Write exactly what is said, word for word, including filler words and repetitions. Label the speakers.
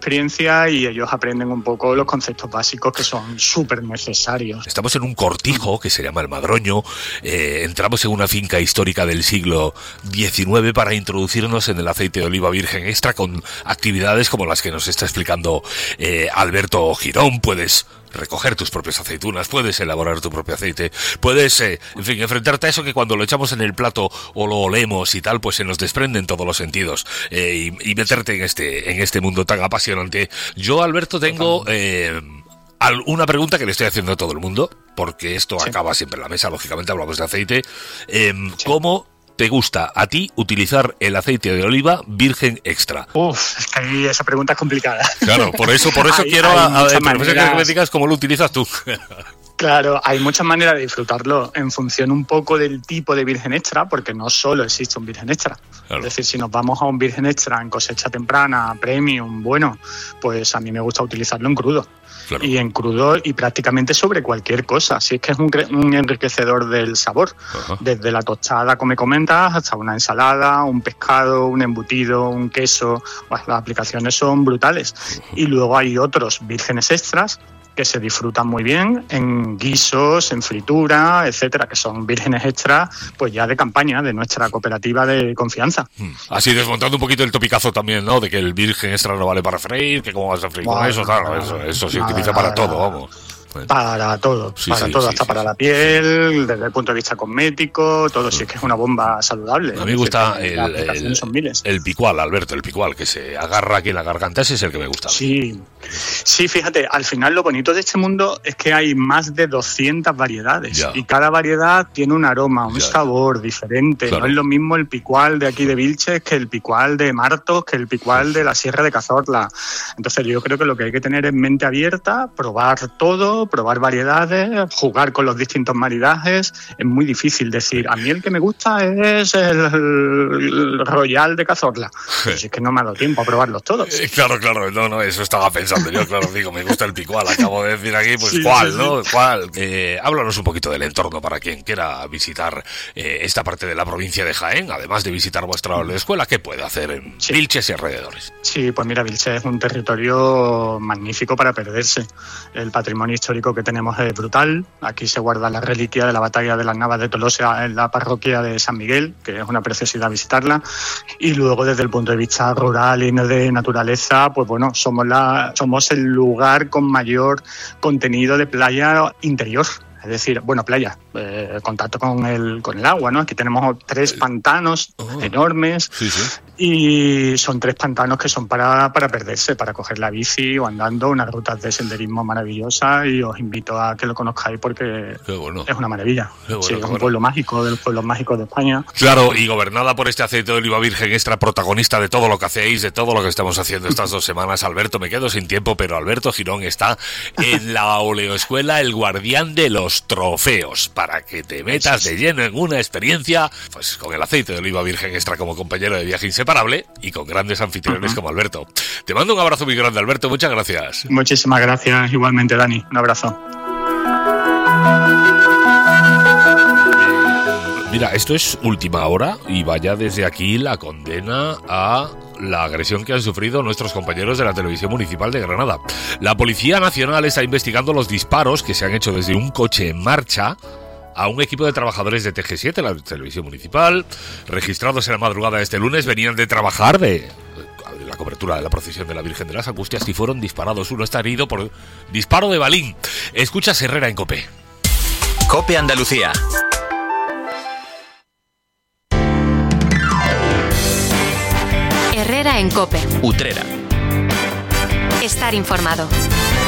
Speaker 1: experiencia y ellos aprenden un poco los conceptos básicos que son súper necesarios.
Speaker 2: Estamos en un cortijo que se llama El Madroño. Eh, entramos en una finca histórica del siglo diecinueve para introducirnos en el aceite de oliva virgen extra con actividades como las que nos está explicando eh, Alberto Girón. Puedes recoger tus propias aceitunas, puedes elaborar tu propio aceite, puedes, eh, en fin, enfrentarte a eso que cuando lo echamos en el plato o lo olemos y tal, pues se nos desprenden todos los sentidos, eh, y, y meterte en este, en este mundo tan apasionante. Yo, Alberto, tengo eh, una pregunta que le estoy haciendo a todo el mundo, porque esto sí. acaba siempre en la mesa, lógicamente hablamos de aceite. Eh, sí. ¿Cómo te gusta a ti utilizar el aceite de oliva virgen extra?
Speaker 1: Uf, es que ahí esa pregunta es complicada.
Speaker 2: Claro, por eso, por eso
Speaker 1: hay,
Speaker 2: quiero
Speaker 1: hay
Speaker 2: a, a, a
Speaker 1: maneras...
Speaker 2: que me digas cómo lo utilizas tú.
Speaker 1: Claro, hay muchas maneras de disfrutarlo en función un poco del tipo de virgen extra, porque no solo existe un virgen extra. Claro. Es decir, si nos vamos a un virgen extra en cosecha temprana, premium, bueno, pues a mí me gusta utilizarlo en crudo. Claro. Y en crudo y prácticamente sobre cualquier cosa. Si es que es un, un enriquecedor del sabor. Ajá. Desde la tostada, como me comentas, hasta una ensalada, un pescado, un embutido, un queso. Pues las aplicaciones son brutales. Ajá. Y luego hay otros vírgenes extras que se disfrutan muy bien en guisos, en fritura, etcétera, que son vírgenes extras, pues ya de campaña, de nuestra cooperativa de confianza.
Speaker 2: Así desmontando un poquito el topicazo también, ¿no? De que el virgen extra no vale para freír, que cómo vas a freír bueno, con eso, claro, eso, eso se nada, utiliza para nada, todo, vamos.
Speaker 1: Para todo, sí, para sí, todo, sí, hasta sí, para sí. la piel, desde el punto de vista cosmético, todo, sí es que es una bomba saludable.
Speaker 2: A mí me gusta el, el, el picual, Alberto, el picual, que se agarra aquí en la garganta, ese es el que me gusta.
Speaker 1: Sí, sí, fíjate, al final lo bonito de este mundo es que hay más de doscientas variedades ya. y cada variedad tiene un aroma, un ya. sabor diferente. Claro. No es lo mismo el picual de aquí de Vilches que el picual de Martos, que el picual de la Sierra de Cazorla. Entonces yo creo que lo que hay que tener es mente abierta, probar todo, probar variedades, jugar con los distintos maridajes. Es muy difícil decir, a mí el que me gusta es el, el Royal de Cazorla. Pues es que no me ha dado tiempo a probarlos todos.
Speaker 2: Eh, claro, claro, no, no, eso estaba pensando yo, claro, digo, me gusta el picual, acabo de decir aquí, pues sí, cuál, sí, ¿no? Sí. ¿Cuál? Eh, háblanos un poquito del entorno para quien quiera visitar eh, esta parte de la provincia de Jaén, además de visitar vuestra escuela, ¿qué puede hacer en sí. Vilches y alrededores?
Speaker 1: Sí, pues mira, Vilches es un territorio magnífico para perderse. El patrimonio histórico que tenemos es brutal. Aquí se guarda la reliquia de la batalla de las Navas de Tolosa en la parroquia de San Miguel, que es una preciosidad visitarla. Y luego, desde el punto de vista rural y de naturaleza, pues bueno, somos, la, somos el lugar con mayor contenido de playa interior. Es decir, bueno, playa, eh, contacto con el con el agua, ¿no? Aquí tenemos tres pantanos oh. enormes
Speaker 2: sí, sí.
Speaker 1: y son tres pantanos que son para, para perderse, para coger la bici o andando, unas rutas de senderismo maravillosas y os invito a que lo conozcáis porque bueno. es una maravilla. Bueno, sí, es un bueno. pueblo mágico, de los pueblos mágicos de España.
Speaker 2: Claro, y gobernada por este aceite de oliva virgen extra, protagonista de todo lo que hacéis, de todo lo que estamos haciendo estas dos semanas. Alberto, me quedo sin tiempo, pero Alberto Girón está en la oleoescuela El Guardián de los Trofeos, para que te metas de lleno en una experiencia, pues con el aceite de oliva virgen extra como compañero de viaje inseparable y con grandes anfitriones uh-huh. como Alberto. Te mando un abrazo muy grande, Alberto, muchas gracias.
Speaker 1: Muchísimas gracias, igualmente, Dani, un abrazo.
Speaker 2: Mira, esto es última hora y vaya desde aquí la condena a la agresión que han sufrido nuestros compañeros de la televisión municipal de Granada. La Policía Nacional está investigando los disparos que se han hecho desde un coche en marcha a un equipo de trabajadores de T G siete, la televisión municipal, registrados en la madrugada de este lunes, venían de trabajar de la cobertura de la procesión de la Virgen de las Angustias y fueron disparados. Uno está herido por disparo de balín. Escucha Herrera en COPE.
Speaker 3: COPE Andalucía.
Speaker 4: Herrera en COPE.
Speaker 3: Utrera.
Speaker 4: Estar informado.